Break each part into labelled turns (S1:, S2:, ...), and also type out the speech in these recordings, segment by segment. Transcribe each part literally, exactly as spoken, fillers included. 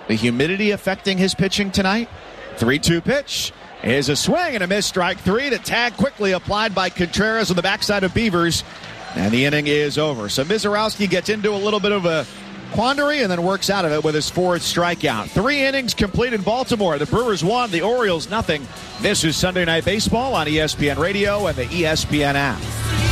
S1: The humidity affecting his pitching tonight. three two pitch is a swing and a miss, strike three. The tag quickly applied by Contreras on the backside of Beavers, and the inning is over. So Mizorowski gets into a little bit of a quandary and then works out of it with his fourth strikeout. Three innings complete in Baltimore. The Brewers won, the Orioles nothing. This is Sunday Night Baseball on E S P N Radio and the E S P N app.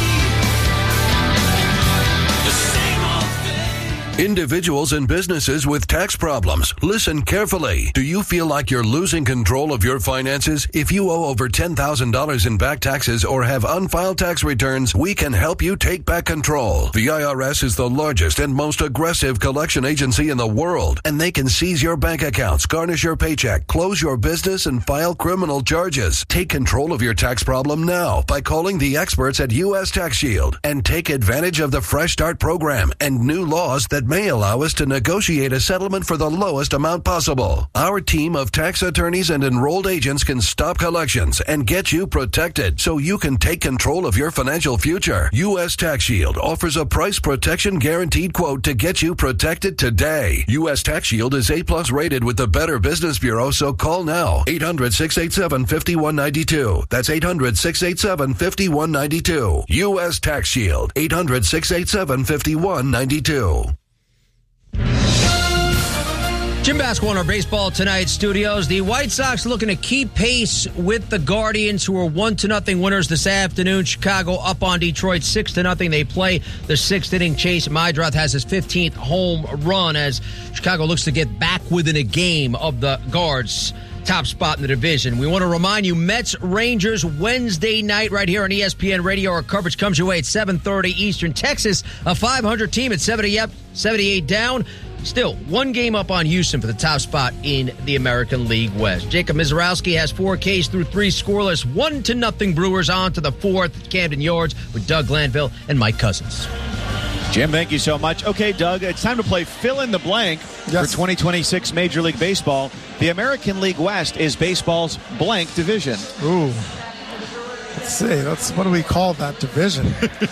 S2: Individuals and businesses with tax problems, listen carefully. Do you feel like you're losing control of your finances? If you owe over ten thousand dollars in back taxes or have unfiled tax returns, we can help you take back control. The I R S is the largest and most aggressive collection agency in the world, and they can seize your bank accounts, garnish your paycheck, close your business, and file criminal charges. Take control of your tax problem now by calling the experts at U S Tax Shield and take advantage of the Fresh Start program and new laws that may allow us to negotiate a settlement for the lowest amount possible. Our team of tax attorneys and enrolled agents can stop collections and get you protected so you can take control of your financial future. U S Tax Shield offers a price protection guaranteed quote to get you protected today. U S Tax Shield is A plus rated with the Better Business Bureau, so call now. eight hundred, six eight seven, five one nine two. That's eight hundred, six eight seven, five one nine two. U S Tax Shield. eight hundred, six eight seven, five one nine two.
S3: Jim Basketball in our Baseball Tonight studios. The White Sox looking to keep pace with the Guardians, who are one to nothing winners this afternoon. Chicago up on Detroit six to nothing. They play the sixth inning. Chase Mydroth has his fifteenth home run as Chicago looks to get back within a game of the Guards' top spot in the division. We want to remind you, Mets Rangers Wednesday night right here on E S P N Radio. Our coverage comes your way at seven thirty Eastern. Texas, a five hundred team at seventy up, seventy-eight down. Still, one game up on Houston for the top spot in the American League West. Jacob Mizorowski has four Ks through three scoreless. One to nothing Brewers on to the fourth at Camden Yards with Doug Glanville and Mike Cousins.
S1: Jim, thank you so much. Okay, Doug, it's time to play fill in the blank yes. for twenty twenty-six Major League Baseball. The American League West is baseball's blank division.
S4: Ooh. Let's see. That's, what do we call that division?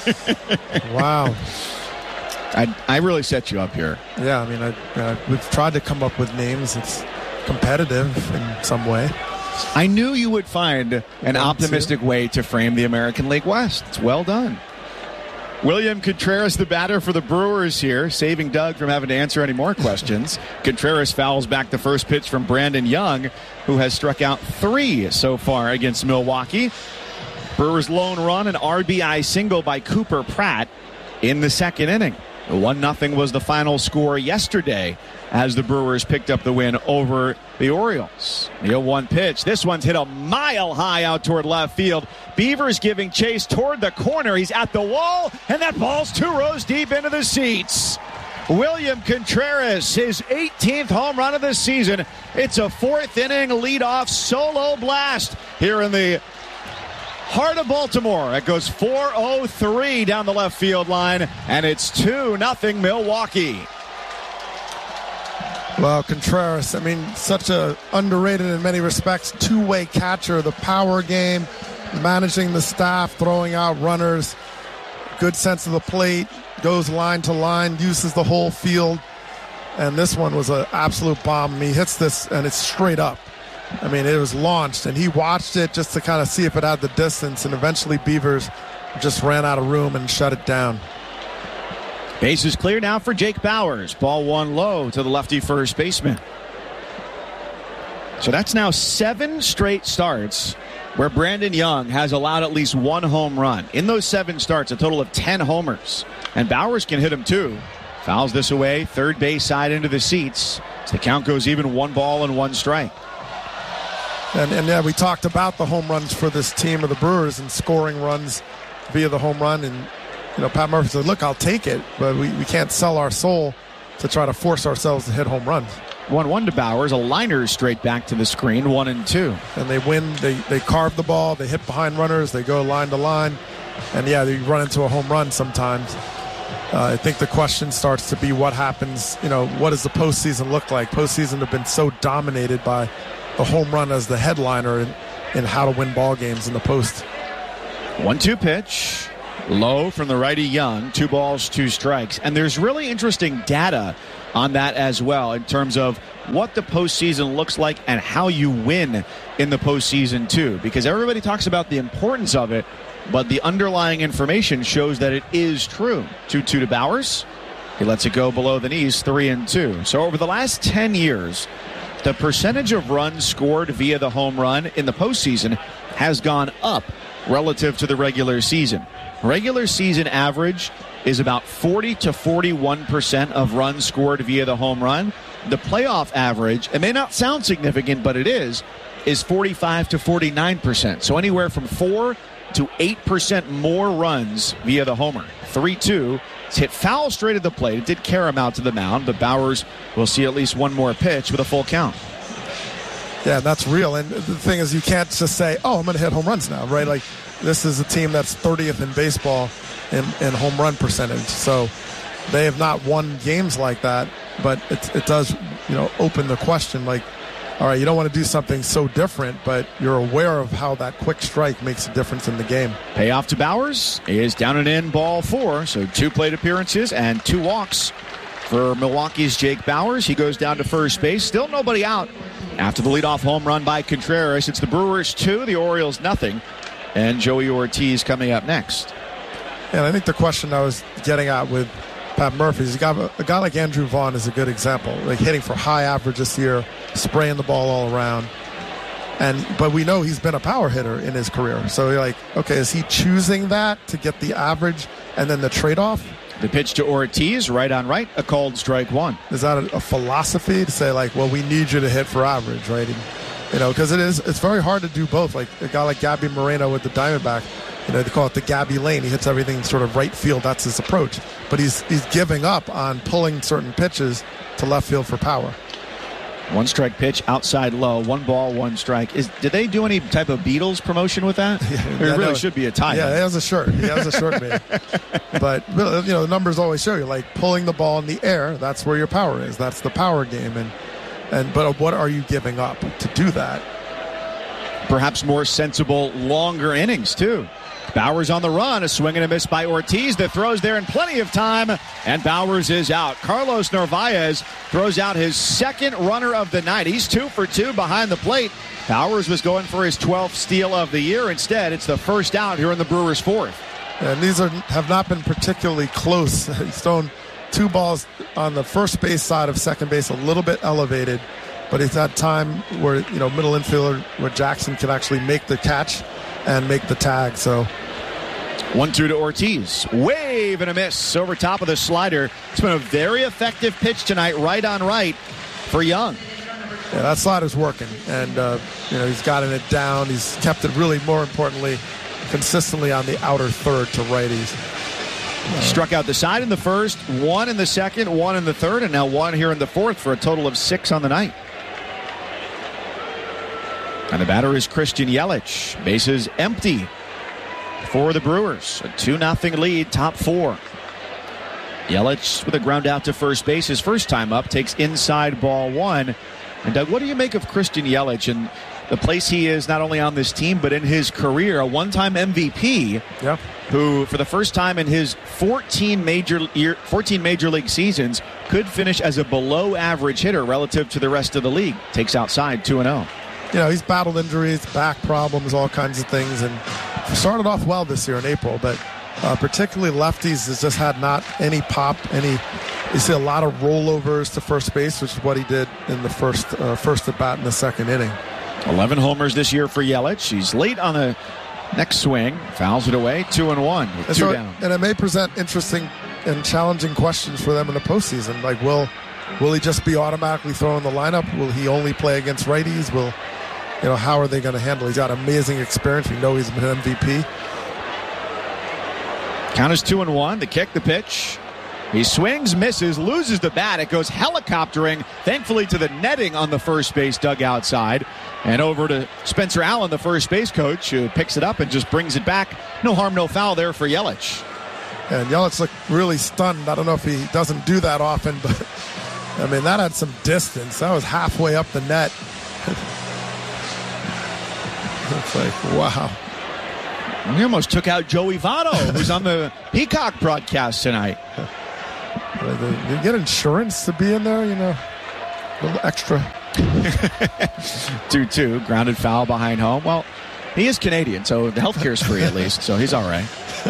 S4: Wow.
S1: I, I really set you up here.
S4: Yeah, I mean, I, uh, we've tried to come up with names. It's competitive in some way.
S1: I knew you would find an optimistic way to frame the American League West. It's well done. William Contreras, the batter for the Brewers here, saving Doug from having to answer any more questions. Contreras fouls back the first pitch from Brandon Young, who has struck out three so far against Milwaukee. Brewers' lone run, an R B I single by Cooper Pratt in the second inning. one nothing was the final score yesterday as the Brewers picked up the win over the Orioles. The oh one pitch. This one's hit a mile high out toward left field. Beavers giving chase toward the corner. He's at the wall, and that ball's two rows deep into the seats. William Contreras, his eighteenth home run of the season. It's a fourth inning leadoff solo blast here in the heart of Baltimore. It goes four oh three down the left field line, and it's two nothing Milwaukee.
S4: Well, Contreras, I mean, such a underrated in many respects two-way catcher. The power game, managing the staff, throwing out runners, good sense of the plate, goes line to line, uses the whole field. And this one was an absolute bomb. He hits this, and it's straight up. I mean, it was launched, and he watched it just to kind of see if it had the distance, and eventually Beavers just ran out of room and shut it down.
S1: Base is clear now for Jake Bauers. Ball one low to the lefty first baseman. So that's now seven straight starts where Brandon Young has allowed at least one home run. In those seven starts, a total of ten homers. And Bauers can hit him too. Fouls this away, third base side into the seats. So the count goes even, one ball and one strike.
S4: And, and yeah, we talked about the home runs for this team of the Brewers and scoring runs via the home run. And, you know, Pat Murphy said, look, I'll take it, but we, we can't sell our soul to try to force ourselves to hit home runs.
S1: one one to Bauers, a liner straight back to the screen, one and two.
S4: And they win, they, they carve the ball, they hit behind runners, they go line to line. And, yeah, they run into a home run sometimes. Uh, I think the question starts to be what happens, you know, what does the postseason look like? Postseason have been so dominated by the home run as the headliner in, in how to win ball games in the post.
S1: one two pitch Low from the righty Young, two balls, two strikes. And there's really interesting data on that as well in terms of what the postseason looks like and how you win in the postseason too. Because everybody talks about the importance of it, but the underlying information shows that it is true. two two to Bauers. He lets it go below the knees, three and two. So over the last ten years, the percentage of runs scored via the home run in the postseason has gone up relative to the regular season. Regular season average is about forty to forty-one percent of runs scored via the home run. The playoff average, it may not sound significant, but it is, is forty-five to forty-nine percent. So anywhere from four to eight percent more runs via the homer. three two. It's hit foul straight at the plate. It did carry him out to the mound, but Bauers will see at least one more pitch with a full count.
S4: Yeah, that's real. And the thing is, you can't just say, oh, I'm going to hit home runs now, right? Like, this is a team that's thirtieth in baseball in, in home run percentage. So they have not won games like that, but it, it does, you know, open the question, like, all right, you don't want to do something so different, but you're aware of how that quick strike makes a difference in the game.
S1: Payoff to Bauers is down and in, ball four. So two plate appearances and two walks for Milwaukee's Jake Bauers. He goes down to first base. Still nobody out after the leadoff home run by Contreras. It's the Brewers two, the Orioles nothing. And Joey Ortiz coming up next.
S4: And I think the question I was getting at with Pat Murphy is a guy, a guy like Andrew Vaughn is a good example. Like hitting for high average this year, spraying the ball all around. And but we know he's been a power hitter in his career. So you're like, okay, is he choosing that to get the average and then the trade-off?
S1: The pitch to Ortiz, right on right, a called strike one.
S4: Is that a, a philosophy to say, like, well, we need you to hit for average, right? And, you know, because it is, it's very hard to do both. Like a guy like Gabby Moreno with the Diamondback, you know, they call it the Gabby lane. He hits everything sort of right field. That's his approach. But he's he's giving up on pulling certain pitches to left field for power.
S1: One strike pitch outside low, one ball, one strike. Is did they do any type of Beatles promotion with that?
S4: Yeah,
S1: there really
S4: no,
S1: should be a tie.
S4: Yeah, he has a shirt. He has a shirt made. But you know, the numbers always show you, like pulling the ball in the air. That's where your power is. That's the power game. And and but what are you giving up to do that?
S1: Perhaps more sensible, longer innings too. Bauers on the run, a swing and a miss by Ortiz. The throw's there in plenty of time, and Bauers is out. Carlos Narvaez throws out his second runner of the night. He's two for two behind the plate. Bauers was going for his twelfth steal of the year. Instead, it's the first out here in the Brewers' fourth.
S4: And these are have not been particularly close. He's thrown two balls on the first base side of second base, a little bit elevated, but he's had time where, you know, middle infielder where Jackson can actually make the catch and make the tag. So
S1: one two to Ortiz. Wave and a miss over top of the slider. It's been a very effective pitch tonight, right on right for Young.
S4: Yeah, that slider's working, and uh, you know, he's gotten it down. He's kept it, really more importantly, consistently on the outer third to righties.
S1: Uh, Struck out the side in the first, one in the second, one in the third, and now one here in the fourth for a total of six on the night. And the batter is Christian Yelich. Bases empty for the Brewers. A two nothing lead, top four. Yelich with a ground out to first base. His first time up, takes inside ball one. And Doug, what do you make of Christian Yelich and the place he is not only on this team but in his career? A one-time M V P,
S4: yeah,
S1: who for the first time in his fourteen major year, fourteen major league seasons could finish as a below-average hitter relative to the rest of the league. Takes outside two and oh.
S4: You know, he's battled injuries, back problems, all kinds of things, and started off well this year in April, but uh, particularly lefties has just had not any pop, any. You see a lot of rollovers to first base, which is what he did in the first uh, first at bat in the second inning.
S1: eleven homers this year for Yelich. He's late on the next swing, fouls it away, two and one with
S4: and
S1: two
S4: so,
S1: down.
S4: And it may present interesting and challenging questions for them in the postseason. Like, will will he just be automatically thrown in the lineup? Will he only play against righties? Will You know, how are they going to handle? He's got amazing experience. We know he's been an M V P.
S1: Count is two and one. The kick, the pitch. He swings, misses, loses the bat. It goes helicoptering, thankfully, to the netting on the first base dugout side. And over to Spencer Allen, the first base coach, who picks it up and just brings it back. No harm, no foul there for Yelich.
S4: And Yelich looked really stunned. I don't know if he doesn't do that often, but, I mean, that had some distance. That was halfway up the net. It's like, wow.
S1: We almost took out Joey Votto, who's on the Peacock broadcast tonight.
S4: You get insurance to be in there, you know, a little extra.
S1: two two, grounded foul behind home. Well, he is Canadian, so the health care is free at least, so he's all right.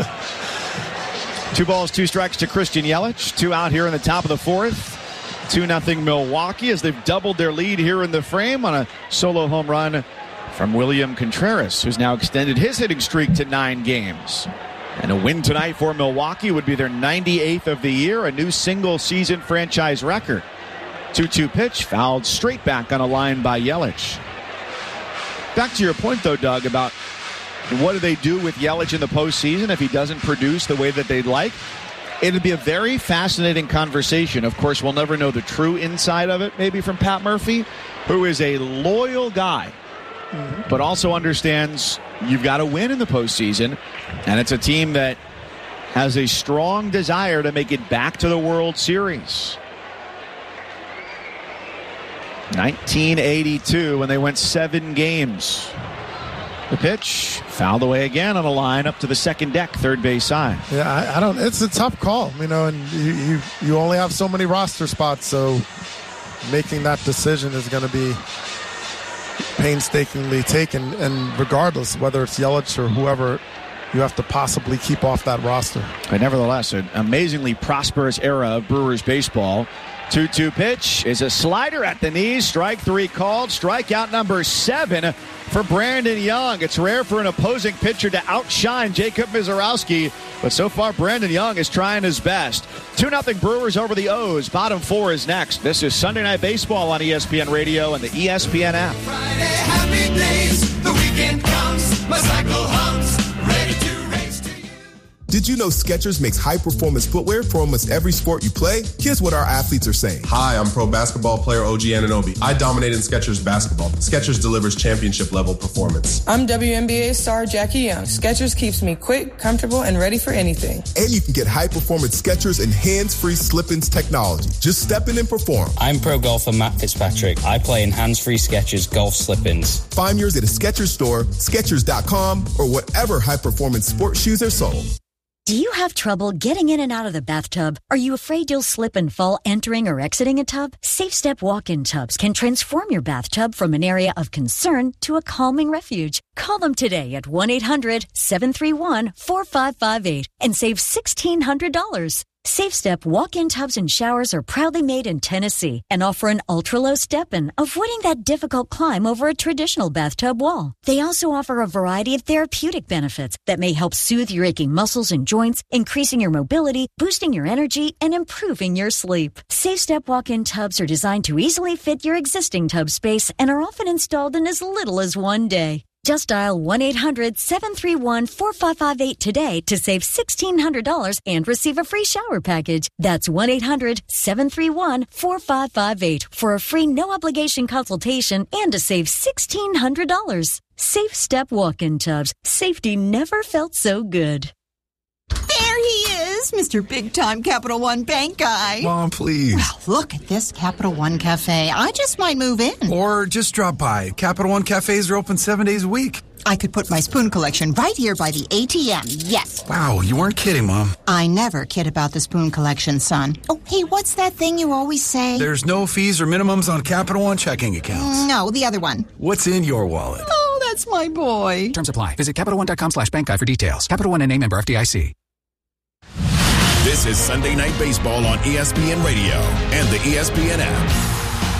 S1: Two balls, two strikes to Christian Yelich. Two out here in the top of the fourth. two nothing Milwaukee as they've doubled their lead here in the frame on a solo home run from William Contreras, who's now extended his hitting streak to nine games. And a win tonight for Milwaukee would be their ninety-eighth of the year, a new single-season franchise record. two two pitch, fouled straight back on a line by Yelich. Back to your point, though, Doug, about what do they do with Yelich in the postseason if he doesn't produce the way that they'd like? It would be a very fascinating conversation. Of course, we'll never know the true inside of it, maybe from Pat Murphy, who is a loyal guy, mm-hmm. but also understands you've got to win in the postseason, and it's a team that has a strong desire to make it back to the World Series. nineteen eighty-two when they went seven games. The pitch fouled away again on a line up to the second deck, third base side.
S4: Yeah, I, I don't. It's a tough call, you know, and you, you you only have so many roster spots, so making that decision is going to be painstakingly taken. And regardless, whether it's Yelich or whoever, you have to possibly keep off that roster.
S1: But nevertheless, an amazingly prosperous era of Brewers baseball. two two pitch is a slider at the knees. Strike three called. Strikeout number seven for Brandon Young. It's rare for an opposing pitcher to outshine Jacob Misiorowski, but so far Brandon Young is trying his best. two nothing Brewers over the O's. Bottom four is next. This is Sunday Night Baseball on E S P N Radio and the E S P N app.
S5: Friday, happy days. The weekend comes. My cycle hums. Ready to race to you.
S6: Did you know Skechers makes high-performance footwear for almost every sport you play? Here's what our athletes are saying.
S7: Hi, I'm pro basketball player O G Anunoby. I dominate in Skechers basketball. Skechers delivers championship-level performance.
S8: I'm W N B A star Jackie Young. Skechers keeps me quick, comfortable, and ready for anything.
S6: And you can get high-performance Skechers and hands-free slip-ins technology. Just step in and perform.
S9: I'm pro golfer Matt Fitzpatrick. I play in hands-free Skechers golf slip-ins.
S6: Find yours at a Skechers store, Skechers dot com, or whatever high-performance sports shoes are sold.
S10: Do you have trouble getting in and out of the bathtub? Are you afraid you'll slip and fall entering or exiting a tub? SafeStep walk-in tubs can transform your bathtub from an area of concern to a calming refuge. Call them today at one eight hundred seven three one four five five eight and save sixteen hundred dollars. SafeStep walk-in tubs and showers are proudly made in Tennessee and offer an ultra-low step-in, avoiding that difficult climb over a traditional bathtub wall. They also offer a variety of therapeutic benefits that may help soothe your aching muscles and joints, increasing your mobility, boosting your energy, and improving your sleep. SafeStep walk-in tubs are designed to easily fit your existing tub space and are often installed in as little as one day. Just dial one eight hundred seven three one four five five eight today to save sixteen hundred dollars and receive a free shower package. That's one eight hundred seven three one four five five eight for a free no-obligation consultation and to save sixteen hundred dollars. Safe Step walk-in tubs. Safety never felt so good.
S11: There he is, Mister Big-Time Capital One Bank guy.
S12: Mom, please.
S11: Well, look at this Capital One Cafe. I just might move in.
S12: Or just drop by. Capital One Cafes are open seven days a week.
S11: I could put my spoon collection right here by the A T M, yes.
S12: Wow, you weren't kidding, Mom.
S11: I never kid about the spoon collection, son. Oh, hey, what's that thing you always say?
S12: There's no fees or minimums on Capital One checking accounts.
S11: No, the other one.
S12: What's in your wallet?
S11: Oh, that's my boy.
S13: Terms apply. Visit Capital One dot com slash bank guide for details. Capital One and A member F D I C.
S14: This is Sunday Night Baseball on E S P N Radio and the E S P N app.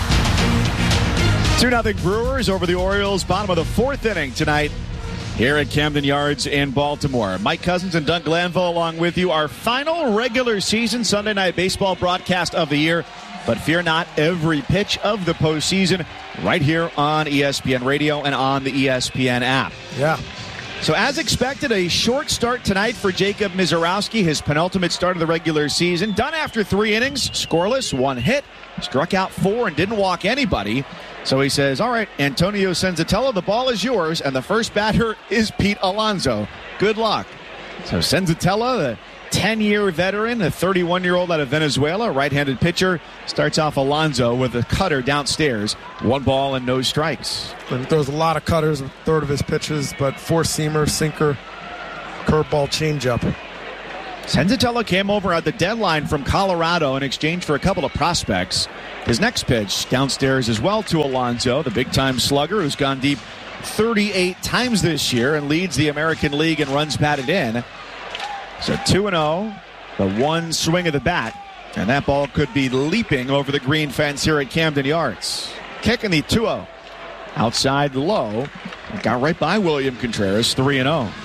S1: two nothing Brewers over the Orioles, bottom of the fourth inning tonight here at Camden Yards in Baltimore. Mike Cousins and Doug Glanville along with you. Our final regular season Sunday Night Baseball broadcast of the year. But fear not, every pitch of the postseason right here on E S P N Radio and on the E S P N app.
S4: Yeah.
S1: So as expected, a short start tonight for Jacob Misiorowski, his penultimate start of the regular season. Done after three innings, scoreless, one hit, struck out four and didn't walk anybody. So he says, all right, Antonio Senzatella, the ball is yours, and the first batter is Pete Alonso. Good luck. So Senzatella, the ten-year veteran, a thirty-one-year-old out of Venezuela, right-handed pitcher, starts off Alonso with a cutter downstairs. One ball and no strikes.
S4: And throws a lot of cutters, a third of his pitches, but four-seamer, sinker, curveball changeup.
S1: Senzatella came over at the deadline from Colorado in exchange for a couple of prospects. His next pitch downstairs as well to Alonso, the big-time slugger who's gone deep thirty-eight times this year and leads the American League in runs batted in. So two and oh, the one swing of the bat, and that ball could be leaping over the green fence here at Camden Yards. Kicking the two oh. Outside low, got right by William Contreras, three and oh.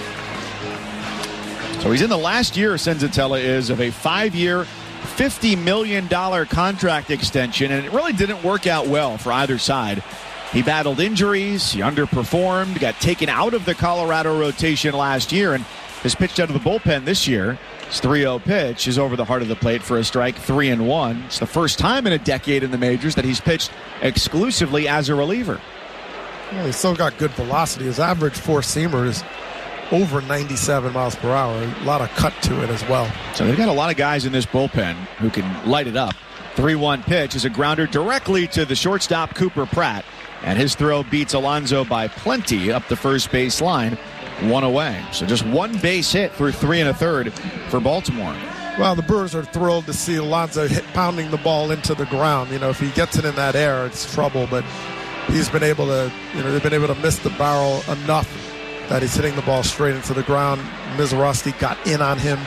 S1: So he's in the last year, Senzatella is, of a five-year, fifty million dollars contract extension, and it really didn't work out well for either side. He battled injuries, he underperformed, got taken out of the Colorado rotation last year, and has pitched out of the bullpen this year. His three oh pitch is over the heart of the plate for a strike, three and one. It's the first time in a decade in the majors that he's pitched exclusively as a reliever.
S4: Well, he's still got good velocity. His average four-seamer is over ninety-seven miles per hour. A lot of cut to it as well.
S1: So they've got a lot of guys in this bullpen who can light it up. three one pitch is a grounder directly to the shortstop, Cooper Pratt. And his throw beats Alonso by plenty up the first base line, one away. So just one base hit through three and a third for Baltimore.
S4: Well, the Brewers are thrilled to see Alonso hit pounding the ball into the ground. You know, if he gets it in that air, it's trouble. But he's been able to, you know, they've been able to miss the barrel enough that he's hitting the ball straight into the ground. Mizrachi got in on him.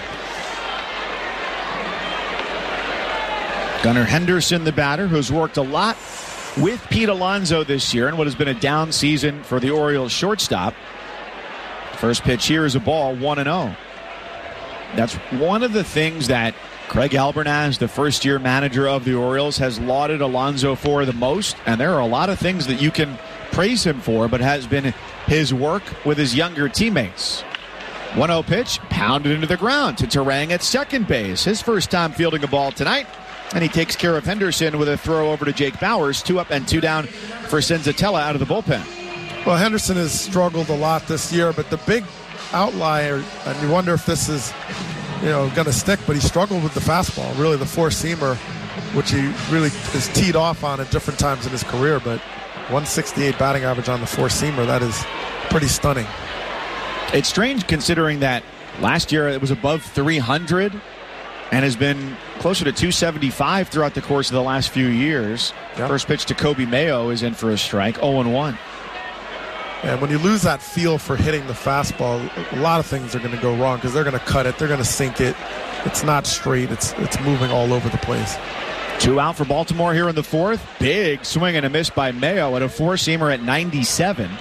S1: Gunnar Henderson, the batter, who's worked a lot with Pete Alonso this year in what has been a down season for the Orioles shortstop. First pitch here is a ball, one and oh. That's one of the things that Craig Albernaz, the first-year manager of the Orioles, has lauded Alonso for the most, and there are a lot of things that you can praise him for, but has been his work with his younger teammates. one oh pitch, pounded into the ground to Terang at second base. His first time fielding a ball tonight, and he takes care of Henderson with a throw over to Jake Bauers. Two up and two down for Senzatella out of the bullpen.
S4: Well, Henderson has struggled a lot this year, but the big outlier, and you wonder if this is, you know, going to stick, but he struggled with the fastball, really the four-seamer, which he really is teed off on at different times in his career, but one sixty-eight batting average on the four-seamer, that is pretty stunning.
S1: It's strange considering that last year it was above three hundred and has been closer to two seventy-five throughout the course of the last few years. Yep. First pitch to Kobe Mayo is in for a strike, oh and one.
S4: And when you lose that feel for hitting the fastball, a lot of things are going to go wrong because they're going to cut it, they're going to sink it. It's not straight, it's it's moving all over the place.
S1: Two out for Baltimore here in the fourth. Big swing and a miss by Mayo at a four-seamer at ninety-seven.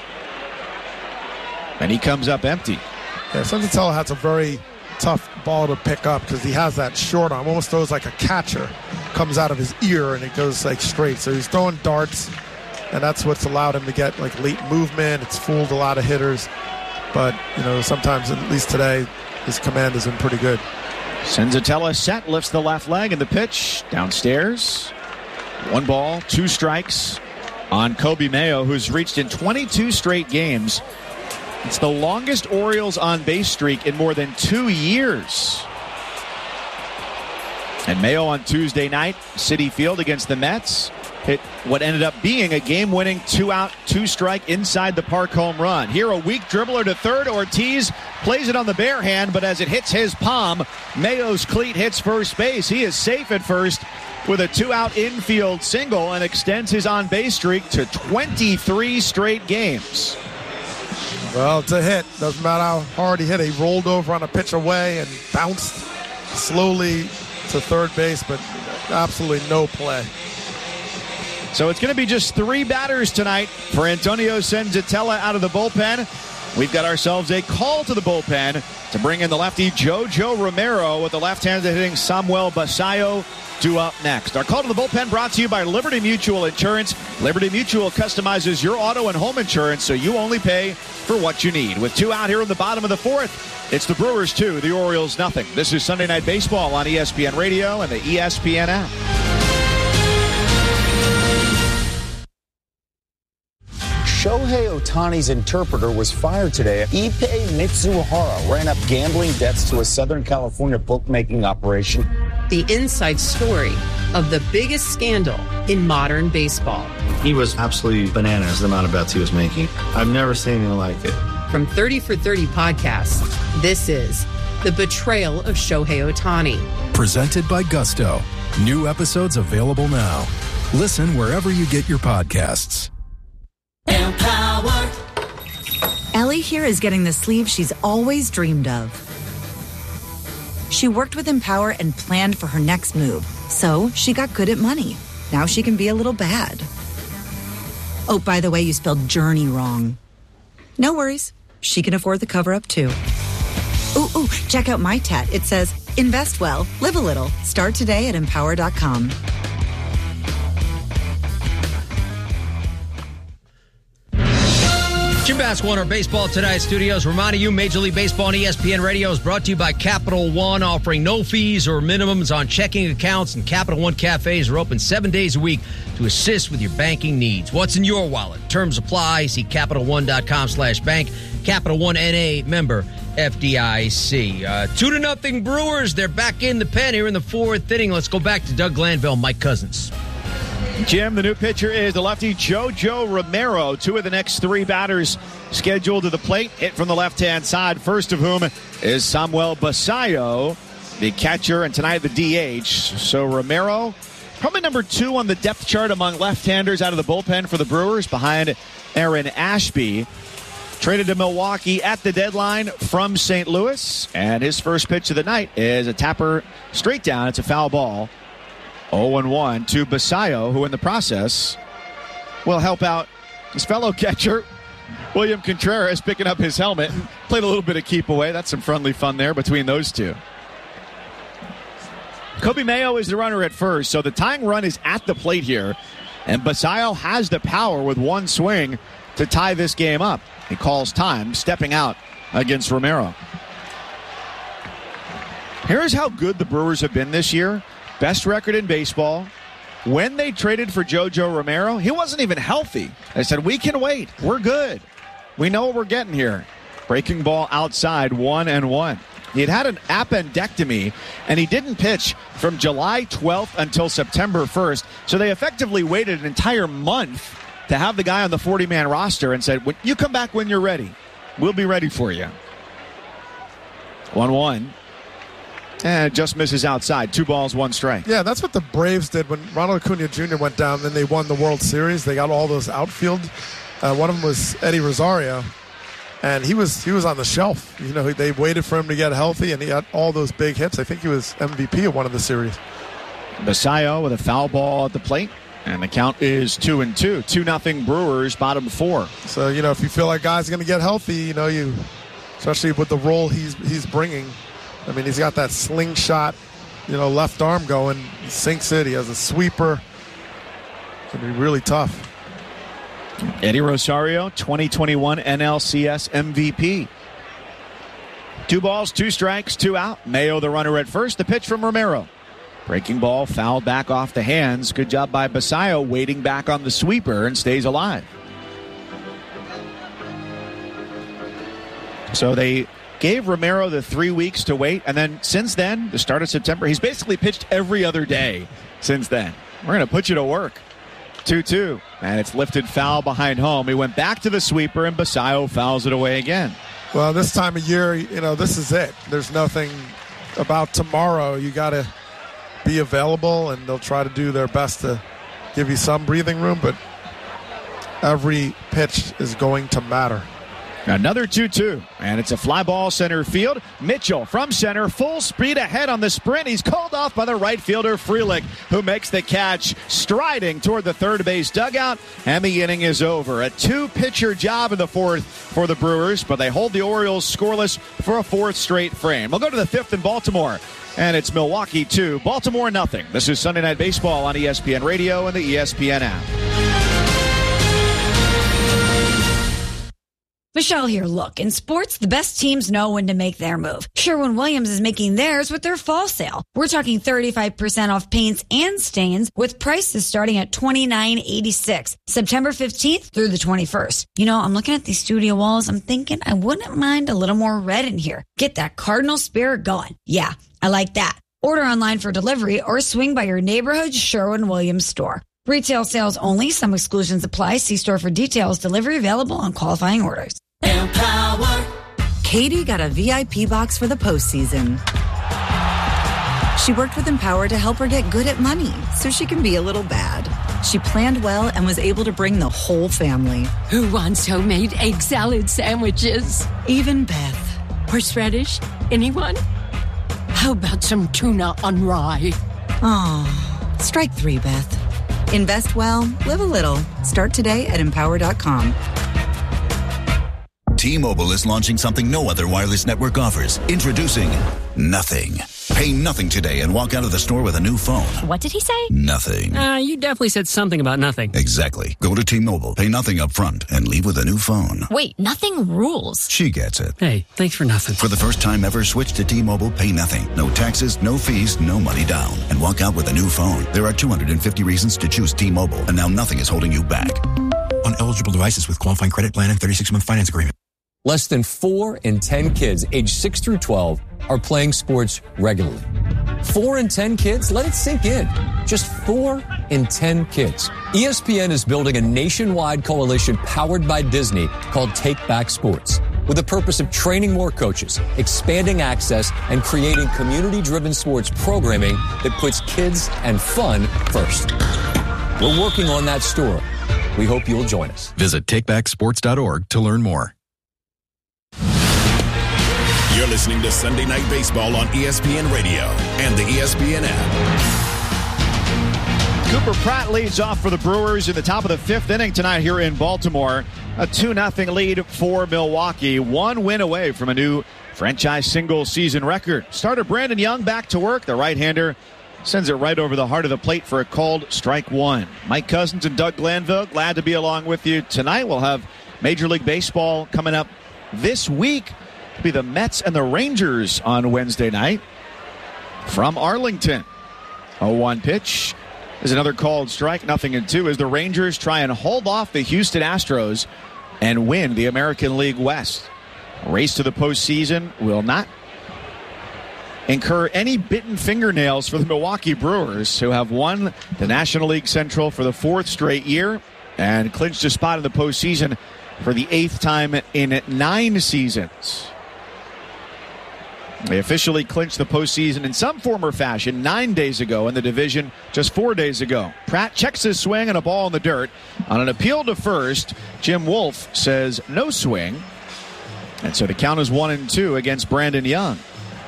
S1: And he comes up empty.
S4: Yeah, Senzatella has a very tough ball to pick up because he has that short arm, almost throws like a catcher, comes out of his ear and it goes like straight. So he's throwing darts, and that's what's allowed him to get like late movement. It's fooled a lot of hitters, but you know, sometimes, at least today, his command has been pretty good.
S1: Senzatella set, lifts the left leg, and the pitch downstairs. One ball, two strikes on Kobe Mayo, who's reached in twenty-two straight games. It's the longest Orioles on-base streak in more than two years. And Mayo on Tuesday night, Citi Field against the Mets, hit what ended up being a game-winning two-out, two-strike inside the park home run. Here, a weak dribbler to third. Ortiz plays it on the bare hand, but as it hits his palm, Mayo's cleat hits first base. He is safe at first with a two-out infield single and extends his on-base streak to twenty-three straight games.
S4: Well, it's a hit. Doesn't matter how hard he hit it. He rolled over on a pitch away and bounced slowly to third base, but absolutely no play.
S1: So it's going to be just three batters tonight for Antonio Senzatella out of the bullpen. We've got ourselves a call to the bullpen to bring in the lefty Jojo Romero with the left-handed hitting Samuel Basayo due up next. Our call to the bullpen brought to you by Liberty Mutual Insurance. Liberty Mutual customizes your auto and home insurance so you only pay for what you need. With two out here in the bottom of the fourth, it's the Brewers two, the Orioles nothing. This is Sunday Night Baseball on E S P N Radio and the E S P N app.
S15: Shohei Ohtani's interpreter was fired today. Ippei Mitsuhara ran up gambling debts to a Southern California bookmaking operation.
S16: The inside story of the biggest scandal in modern baseball.
S17: He was absolutely bananas, the amount of bets he was making. I've never seen anything like it.
S16: From thirty for thirty podcasts, this is The Betrayal of Shohei Ohtani.
S17: Presented by Gusto. New episodes available now. Listen wherever you get your podcasts.
S18: Empower. Ellie here is getting the sleeve she's always dreamed of. She worked with Empower and planned for her next move, so she got good at money. Now she can be a little bad. Oh, by the way, you spelled journey wrong. No worries. She can afford the cover-up, too. Ooh, ooh, check out my tat. It says, invest well, live a little. Start today at empower dot com.
S3: Jim Basketball in our Baseball Tonight studios. Reminding you, Major League Baseball on E S P N Radio is brought to you by Capital One, offering no fees or minimums on checking accounts, and Capital One cafes are open seven days a week to assist with your banking needs. What's in your wallet? Terms apply. See Capital One dot com slash bank. Capital One N A member F D I C. Uh, two to nothing Brewers. They're back in the pen here in the fourth inning. Let's go back to Doug Glanville, Mike Cousins.
S1: Jim, the new pitcher is the lefty JoJo Romero. Two of the next three batters scheduled to the plate. Hit from the left-hand side, first of whom is Samuel Basallo, the catcher, and tonight the D H. So Romero, probably number two on the depth chart among left-handers out of the bullpen for the Brewers, behind Aaron Ashby. Traded to Milwaukee at the deadline from Saint Louis. And his first pitch of the night is a tapper straight down. It's a foul ball. oh and one to Basallo, who in the process will help out his fellow catcher, William Contreras, picking up his helmet. Played a little bit of keep away. That's some friendly fun there between those two. Kobe Mayo is the runner at first, so the tying run is at the plate here. And Basallo has the power with one swing to tie this game up. He calls time, stepping out against Romero. Here's how good the Brewers have been this year. Best record in baseball. When they traded for JoJo Romero, he wasn't even healthy. They said, we can wait. We're good. We know what we're getting here. Breaking ball outside, one and one. He had had an appendectomy, and he didn't pitch from July twelfth until September first. So they effectively waited an entire month to have the guy on the forty-man roster and said, you come back when you're ready. We'll be ready for you. one one. And it just misses outside. Two balls, one strike.
S4: Yeah, that's what the Braves did when Ronald Acuna Junior went down. Then they won the World Series. They got all those outfield. Uh, one of them was Eddie Rosario, and he was he was on the shelf. You know, they waited for him to get healthy, and he had all those big hits. I think he was M V P of one of the series.
S1: Basallo with a foul ball at the plate, and the count is two and two. Two nothing Brewers, bottom four.
S4: So you know, if you feel like guys are going to get healthy, you know, you especially with the role he's he's bringing. I mean, he's got that slingshot, you know, left arm going. He sinks it. He has a sweeper. It's going to be really tough.
S1: Eddie Rosario, twenty twenty-one N L C S M V P. Two balls, two strikes, two out. Mayo, the runner at first. The pitch from Romero. Breaking ball, fouled back off the hands. Good job by Basallo, waiting back on the sweeper and stays alive. So they gave Romero the three weeks to wait, and then since then, the start of September, he's basically pitched every other day since then. We're going to put you to work. two two, and it's lifted foul behind home. He went back to the sweeper, and Basallo fouls it away again.
S4: Well, this time of year, you know, this is it. There's nothing about tomorrow. You got to be available, and they'll try to do their best to give you some breathing room, but every pitch is going to matter.
S1: Another two two, and it's a fly ball center field. Mitchell from center, full speed ahead on the sprint. He's called off by the right fielder, Frelick, who makes the catch, striding toward the third base dugout, and the inning is over. A two-pitcher job in the fourth for the Brewers, but they hold the Orioles scoreless for a fourth straight frame. We'll go to the fifth in Baltimore, and it's Milwaukee two, Baltimore nothing. This is Sunday Night Baseball on E S P N Radio and the E S P N app.
S19: Michelle here. Look, in sports, the best teams know when to make their move. Sherwin-Williams is making theirs with their fall sale. We're talking thirty-five percent off paints and stains with prices starting at twenty-nine eighty-six, September fifteenth through the twenty-first. You know, I'm looking at these studio walls. I'm thinking I wouldn't mind a little more red in here. Get that Cardinal spirit going. Yeah, I like that. Order online for delivery or swing by your neighborhood Sherwin-Williams store. Retail sales only. Some exclusions apply. See store for details. Delivery available on qualifying orders.
S18: Empower. Katie got a V I P box for the postseason. She worked with Empower to help her get good at money so she can be a little bad. She planned well and was able to bring the whole family.
S20: Who wants homemade egg salad sandwiches?
S18: Even Beth.
S20: Horseradish? Anyone? How about some tuna on rye?
S18: Oh, strike three, Beth. Invest well, live a little. Start today at empower dot com.
S21: T-Mobile is launching something no other wireless network offers. Introducing Nothing. Pay nothing today and walk out of the store with a new phone.
S22: What did he say?
S21: Nothing.
S22: Uh, you definitely said something about nothing.
S21: Exactly. Go to T-Mobile, pay nothing up front, and leave with a new phone.
S22: Wait, nothing rules.
S21: She gets it.
S22: Hey, thanks for nothing.
S21: For the first time ever, switch to T-Mobile, pay nothing. No taxes, no fees, no money down. And walk out with a new phone. There are two hundred fifty reasons to choose T-Mobile, and now nothing is holding you back.
S23: On eligible devices with qualifying credit plan and thirty-six month finance agreement.
S24: Less than four in ten kids aged six through twelve are playing sports regularly. Four in ten kids? Let it sink in. Just four in ten kids. E S P N is building a nationwide coalition powered by Disney called Take Back Sports, with the purpose of training more coaches, expanding access, and creating community-driven sports programming that puts kids and fun first. We're working on that story. We hope you'll join us.
S17: Visit take back sports dot org to learn more.
S14: You're listening to Sunday Night Baseball on E S P N Radio and the E S P N app.
S1: Cooper Pratt leads off for the Brewers in the top of the fifth inning tonight here in Baltimore. A two nothing lead for Milwaukee. One win away from a new franchise single-season record. Starter Brandon Young back to work. The right-hander sends it right over the heart of the plate for a called strike one. Mike Cousins and Doug Glanville, glad to be along with you tonight. We'll have Major League Baseball coming up this week. It'll be the Mets and the Rangers on Wednesday night from Arlington. oh one pitch is another called strike. Nothing in two as the Rangers try and hold off the Houston Astros and win the American League West. Race to the postseason will not incur any bitten fingernails for the Milwaukee Brewers, who have won the National League Central for the fourth straight year and clinched a spot in the postseason for the eighth time in nine seasons. They officially clinched the postseason in some form or fashion nine days ago in the division just four days ago. Pratt checks his swing and a ball in the dirt. On an appeal to first, Jim Wolf says no swing. And so the count is one and two against Brandon Young.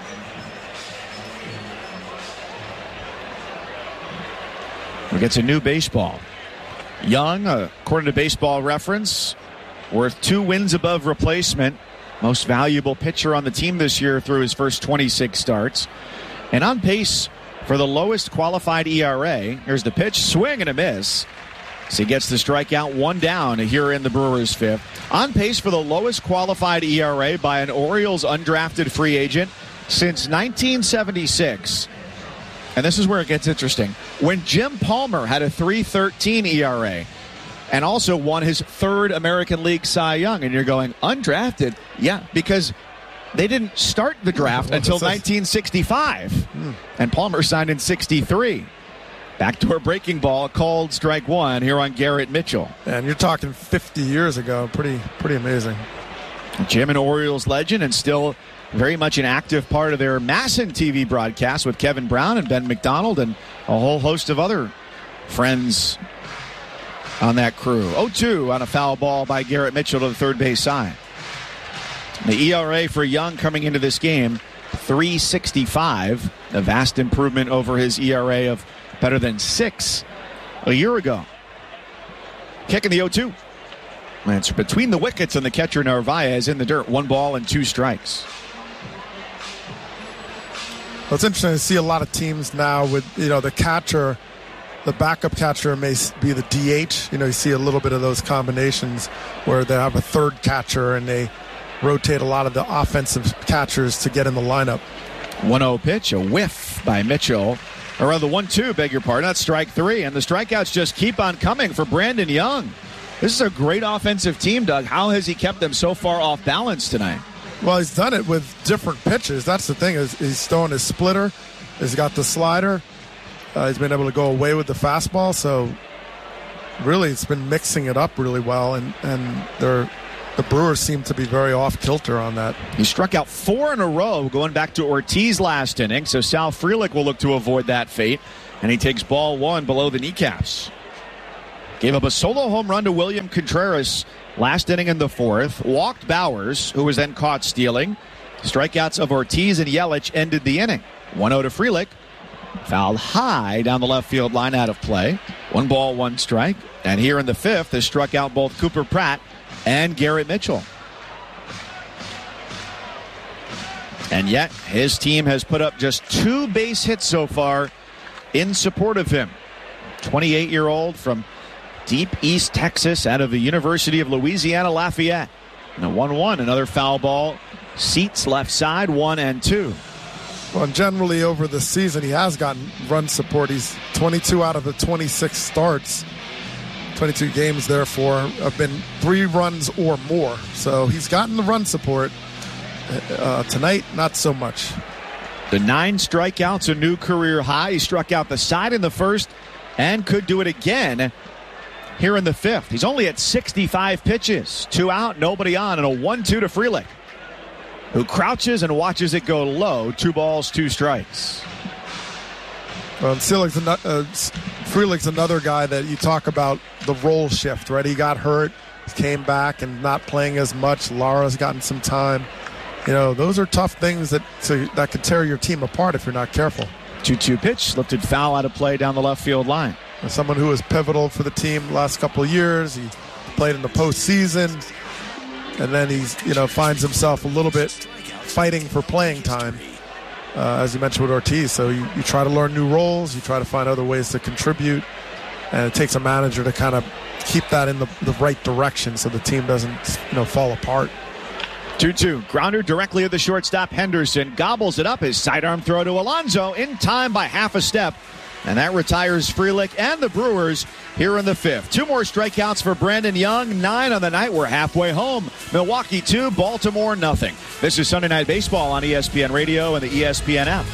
S1: We get a new baseball. Young, according to Baseball Reference, worth two wins above replacement. Most valuable pitcher on the team this year through his first twenty-six starts. And on pace for the lowest qualified E R A. Here's the pitch, swing and a miss. So he gets the strikeout, one down here in the Brewers' fifth. On pace for the lowest qualified E R A by an Orioles undrafted free agent since nineteen seventy-six. And this is where it gets interesting. When Jim Palmer had a three thirteen E R A and also won his third American League Cy Young, and you're going, undrafted? Yeah, because they didn't start the draft until nineteen sixty-five, hmm. and Palmer signed in sixty-three. Backdoor breaking ball, called strike one here on Garrett Mitchell.
S4: And you're talking fifty years ago. Pretty, pretty amazing.
S1: Jim, an Orioles legend, and still very much an active part of their Masson T V broadcast with Kevin Brown and Ben McDonald and a whole host of other friends on that crew. oh two on a foul ball by Garrett Mitchell to the third base side. The E R A for Young coming into this game, three sixty-five. A vast improvement over his E R A of better than six a year ago. Kicking the oh two. It's between the wickets and the catcher Narvaez in the dirt. One ball and two strikes.
S4: Well, it's interesting to see a lot of teams now with, you know, the catcher, the backup catcher may be the D H. You know, you see a little bit of those combinations where they have a third catcher and they rotate a lot of the offensive catchers to get in the lineup.
S1: one oh pitch, a whiff by Mitchell. Or the one two, beg your pardon. That's strike three. And the strikeouts just keep on coming for Brandon Young. This is a great offensive team, Doug. How has he kept them so far off balance tonight?
S4: Well, he's done it with different pitches. That's the thing. Is he's throwing his splitter. He's got the slider. Uh, he's been able to go away with the fastball. So really, it's been mixing it up really well. And, and they're the Brewers seem to be very off-kilter on that.
S1: He struck out four in a row going back to Ortiz last inning, so Sal Frelick will look to avoid that fate, and he takes ball one below the kneecaps. Gave up a solo home run to William Contreras last inning in the fourth. Walked Bowers, who was then caught stealing. Strikeouts of Ortiz and Yelich ended the inning. one oh to Frelick. Fouled high down the left field line, out of play. One ball, one strike. And here in the fifth, has struck out both Cooper Pratt and Garrett Mitchell. And yet, his team has put up just two base hits so far in support of him. twenty-eight-year-old from deep East Texas out of the University of Louisiana Lafayette. And a one one, another foul ball. Seats left side, one and two.
S4: Well, generally over the season, he has gotten run support. He's twenty-two out of the twenty-six starts. twenty-two games, therefore, have been three runs or more. So he's gotten the run support. Uh, tonight, not so much.
S1: The nine strikeouts, a new career high. He struck out the side in the first and could do it again here in the fifth. He's only at sixty-five pitches. Two out, nobody on, and a one two to Frelick, who crouches and watches it go low. Two balls, two strikes.
S4: Well, Frelick's uh, Frelick's another guy that you talk about the role shift, right? He got hurt, came back, and not playing as much. Lara's gotten some time. You know, those are tough things that to, that could tear your team apart if you're not careful.
S1: two two pitch, lifted foul out of play down the left field line.
S4: As someone who was pivotal for the team the last couple of years, he played in the postseason, and then he's, you know, finds himself a little bit fighting for playing time, uh, as you mentioned with Ortiz. So you, you try to learn new roles, you try to find other ways to contribute, and it takes a manager to kind of keep that in the, the right direction so the team doesn't, you know, fall apart.
S1: two two. Grounder directly at the shortstop. Henderson gobbles it up. His sidearm throw to Alonso in time by half a step. And that retires Frelick and the Brewers here in the fifth. Two more strikeouts for Brandon Young. Nine on the night. We're halfway home. Milwaukee two, Baltimore nothing. This is Sunday Night Baseball on E S P N Radio and the E S P N app.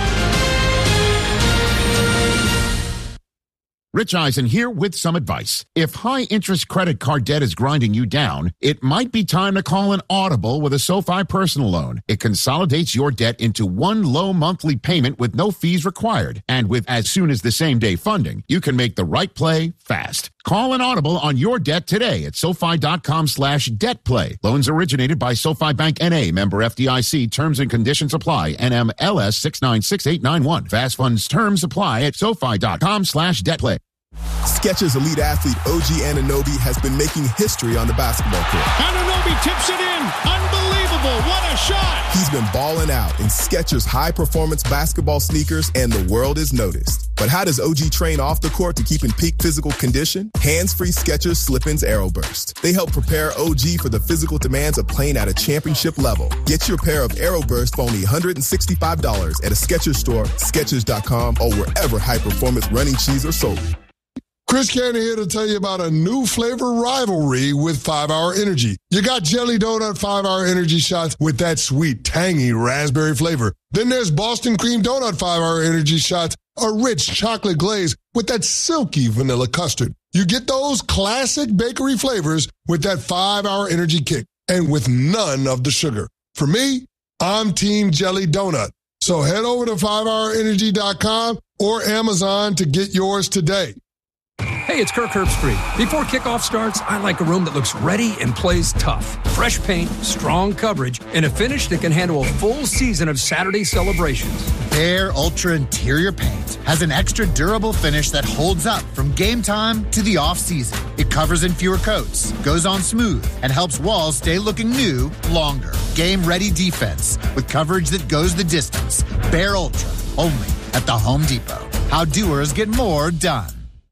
S2: Rich Eisen here with some advice. If high-interest credit card debt is grinding you down, it might be time to call an audible with a SoFi personal loan. It consolidates your debt into one low monthly payment with no fees required. And with as soon as the same-day funding, you can make the right play fast. Call an audible on your debt today at SoFi.com slash debt play. Loans originated by SoFi Bank N A, member F D I C. Terms and conditions apply. N M L S six nine six eight nine one. Fast funds terms apply at SoFi.com slash debt play.
S6: Skechers elite athlete O G Anunoby has been making history on the basketball court.
S5: Anunoby tips it in. Unbelievable. What a shot.
S6: He's been balling out in Skechers high-performance basketball sneakers, and the world is noticed. But how does O G train off the court to keep in peak physical condition? Hands-free Skechers Slip-ins Aeroburst. They help prepare O G for the physical demands of playing at a championship level. Get your pair of Aeroburst for only one hundred sixty-five dollars at a Skechers store, Skechers dot com, or wherever high-performance running shoes are sold.
S7: Chris Cannon here to tell you about a new flavor rivalry with five hour Energy. You got Jelly Donut five hour Energy shots with that sweet, tangy raspberry flavor. Then there's Boston Cream Donut five hour Energy shots, a rich chocolate glaze with that silky vanilla custard. You get those classic bakery flavors with that five hour Energy kick and with none of the sugar. For me, I'm Team Jelly Donut. So head over to five hour energy dot com or Amazon to get yours today.
S12: Hey, it's Kirk Herbstreit. Before kickoff starts, I like a room that looks ready and plays tough. Fresh paint, strong coverage, and a finish that can handle a full season of Saturday celebrations.
S8: Behr Ultra Interior Paint has an extra durable finish that holds up from game time to the off-season. It covers in fewer coats, goes on smooth, and helps walls stay looking new longer. Game-ready defense with coverage that goes the distance. Behr Ultra, only at the Home Depot. How doers get more done.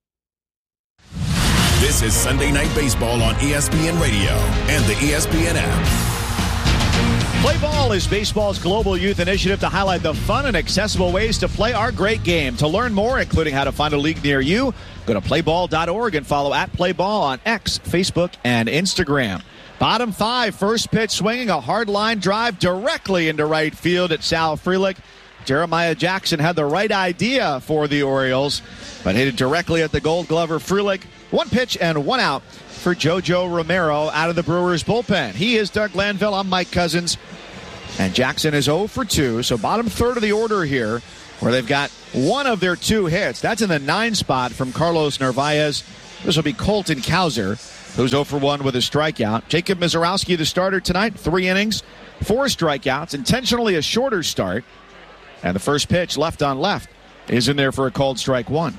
S14: This is Sunday Night Baseball on E S P N Radio and the E S P N app.
S1: Play Ball is baseball's global youth initiative to highlight the fun and accessible ways to play our great game. To learn more, including how to find a league near you, go to play ball dot org and follow at Playball on X, Facebook, and Instagram. Bottom five, first pitch swinging, a hard line drive directly into right field at Sal Frelick. Jeremiah Jackson had the right idea for the Orioles, but hit it directly at the Gold Glover Frelick. One pitch and one out for JoJo Romero out of the Brewers bullpen. He is Doug Glanville. I'm Mike Cousins. And Jackson is oh for two. So bottom third of the order here, where they've got one of their two hits. That's in the nine spot from Carlos Narvaez. This will be Colton Cowser, who's oh for one with a strikeout. Jacob Misiorowski, the starter tonight, three innings, four strikeouts, intentionally a shorter start. And the first pitch, left on left, is in there for a called strike one.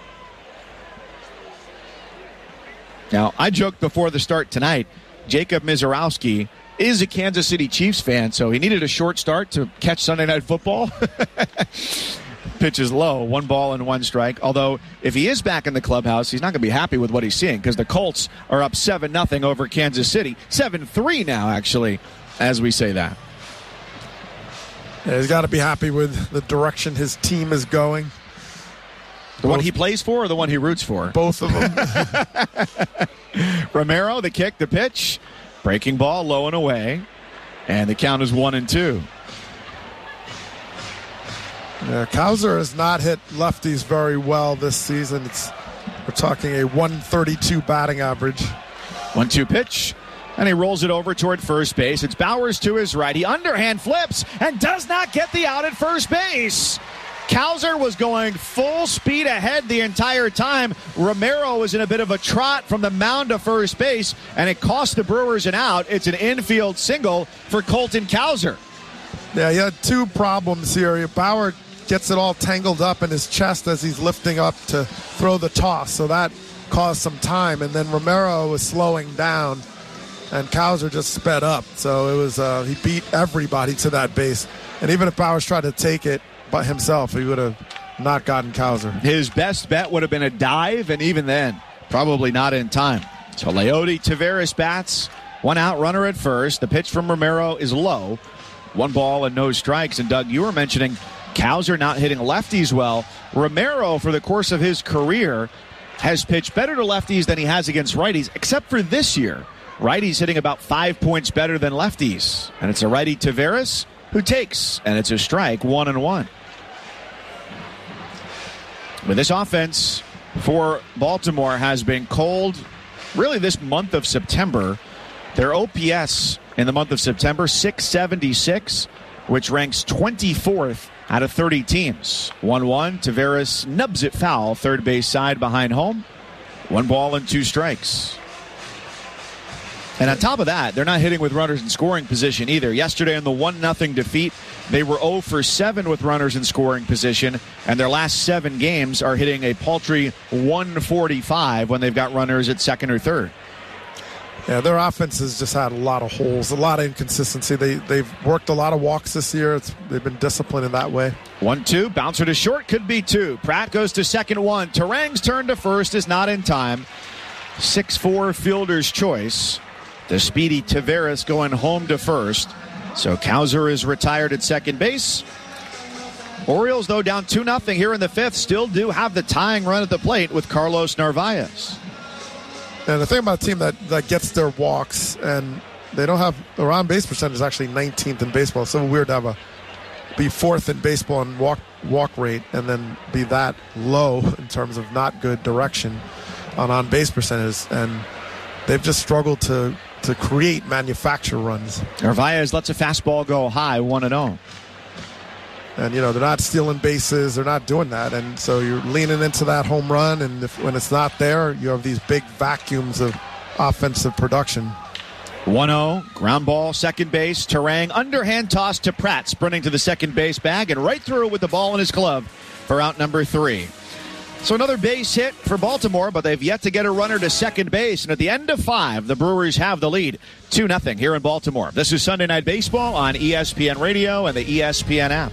S1: Now, I joked before the start tonight, Jacob Misiorowski is a Kansas City Chiefs fan, so he needed a short start to catch Sunday Night Football. Pitch is low, one ball and one strike. Although, if he is back in the clubhouse, he's not going to be happy with what he's seeing because the Colts are up seven nothing over Kansas City. seven three now, actually, as we say that.
S4: Yeah, he's got to be happy with the direction his team is going.
S1: The Both. One he plays for or the one he roots for?
S4: Both of them.
S1: Romero, the kick, the pitch. Breaking ball, low and away. And the count is one and two.
S4: Yeah, Cowser has not hit lefties very well this season. It's, we're talking a one thirty-two batting average.
S1: one two pitch. And he rolls it over toward first base. It's Bowers to his right. He underhand flips and does not get the out at first base. Cowser was going full speed ahead the entire time. Romero was in a bit of a trot from the mound to first base, and it cost the Brewers an out. It's an infield single for Colton Cowser.
S4: Yeah, he had two problems here. Bauer gets it all tangled up in his chest as he's lifting up to throw the toss, so that caused some time. And then Romero was slowing down, and Cowser just sped up. So it was uh, he beat everybody to that base. And even if Bowers tried to take it by himself, he would have not gotten Cowser.
S1: His best bet would have been a dive, and even then, probably not in time. So Leody Taveras bats, one out, runner at first. The pitch from Romero is low. One ball and no strikes. And Doug, you were mentioning Cowser not hitting lefties well. Romero, for the course of his career, has pitched better to lefties than he has against righties, except for this year. Righties hitting about five points better than lefties. And it's a righty Taveras who takes, and it's a strike, one and one. With this offense for Baltimore has been cold really this month of September. Their O P S in the month of September, six seventy-six, which ranks twenty-fourth out of thirty teams. one one, Taveras nubs it foul, third base side behind home. One ball and two strikes. And on top of that, they're not hitting with runners in scoring position either. Yesterday in the one nothing defeat, they were oh for seven with runners in scoring position, and their last seven games are hitting a paltry one forty-five when they've got runners at second or third.
S4: Yeah, their offense has just had a lot of holes, a lot of inconsistency. They, they've worked a lot of walks this year. It's, they've been disciplined in that way.
S1: one two, bouncer to short, could be two. Pratt goes to second one. Terang's turn to first is not in time. six four fielder's choice. The speedy Taveras going home to first. So Cowser is retired at second base. Orioles, though, down two nothing here in the fifth, still do have the tying run at the plate with Carlos Narvaez.
S4: And the thing about a team that, that gets their walks, and they don't have, their on-base percentage is actually nineteenth in baseball. It's so weird to have a, be fourth in baseball in walk, walk rate and then be that low in terms of not good direction on on-base percentage. And they've just struggled to to create manufacture runs.
S1: Narvaez lets a fastball go high, one and oh.
S4: And, you know, they're not stealing bases. They're not doing that. And so you're leaning into that home run, and if, when it's not there, you have these big vacuums of offensive production.
S1: one oh, ground ball, second base. Terang, underhand toss to Pratt, sprinting to the second base bag and right through with the ball in his glove for out number three. So another base hit for Baltimore, but they've yet to get a runner to second base. And at the end of five, the Brewers have the lead, two nothing here in Baltimore. This is Sunday Night Baseball on E S P N Radio and the E S P N app.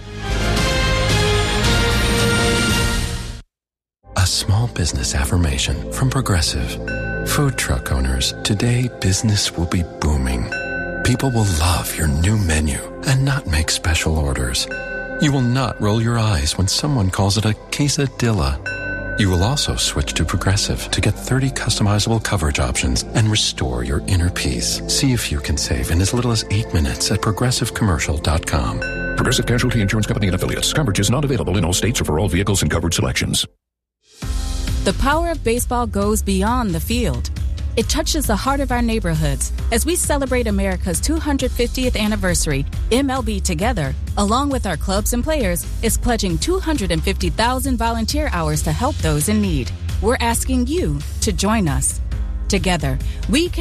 S9: A small business affirmation from Progressive. Food truck owners, today business will be booming. People will love your new menu and not make special orders. You will not roll your eyes when someone calls it a quesadilla. You will also switch to Progressive to get thirty customizable coverage options and restore your inner peace. See if you can save in as little as eight minutes at progressive commercial dot com.
S10: Progressive Casualty Insurance Company and Affiliates. Coverage is not available in all states or for all vehicles and covered selections.
S11: The power of baseball goes beyond the field. It touches the heart of our neighborhoods. As we celebrate America's two hundred fiftieth anniversary, M L B Together, along with our clubs and players, is pledging two hundred fifty thousand volunteer hours to help those in need. We're asking you to join us. Together, we can